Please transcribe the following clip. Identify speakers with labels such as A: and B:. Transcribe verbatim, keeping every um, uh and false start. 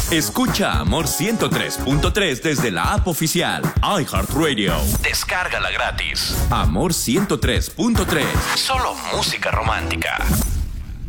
A: Escucha Amor ciento tres punto tres desde la app oficial iHeartRadio. Descárgala gratis. Amor ciento tres punto tres. Solo música romántica.